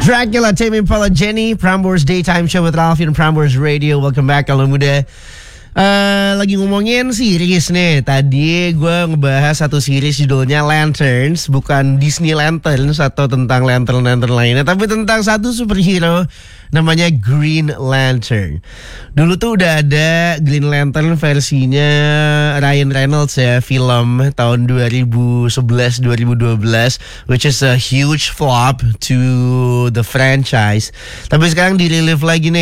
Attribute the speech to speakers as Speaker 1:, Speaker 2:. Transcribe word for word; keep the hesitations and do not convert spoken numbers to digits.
Speaker 1: Dracula, Tame Impala, Jenny, Prambors Daytime Show with Ralphie and Prambors Radio. Welcome back kalau muda. Uh, lagi ngomongin series nih. Tadi gue ngebahas satu series judulnya Lanterns, bukan Disney Lanterns atau tentang lantern-lantern lainnya, tapi tentang satu superhero namanya Green Lantern. Dulu tuh udah ada Green Lantern versinya Ryan Reynolds ya, film tahun dua ribu sebelas dua ribu dua belas, which is a huge flop to the franchise. Tapi sekarang di-relive lagi nih